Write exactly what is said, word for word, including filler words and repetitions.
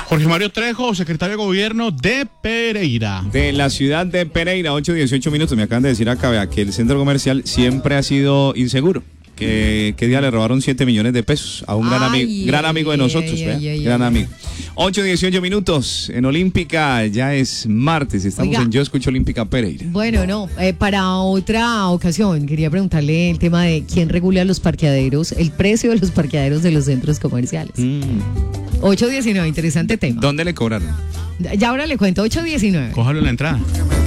Jorge Mario Trejo, secretario de Gobierno de Pereira. De la ciudad de Pereira, ocho dieciocho minutos. Me acaban de decir acá, vea, que el centro comercial siempre ha sido inseguro. Que, que día le robaron siete millones de pesos a un gran, Ay, amigo, gran amigo de nosotros, ay, vea, ay, ay, gran ay. amigo. ocho dieciocho minutos en Olímpica, ya es martes, estamos Oiga. en Yo Escucho Olímpica Pereira. Bueno, no, eh, para otra ocasión quería preguntarle el tema de quién regula los parqueaderos, el precio de los parqueaderos de los centros comerciales. Mm. ocho diecinueve, interesante tema. ¿Dónde le cobraron? Ya ahora le cuento, ocho diecinueve. Cójalo en la entrada.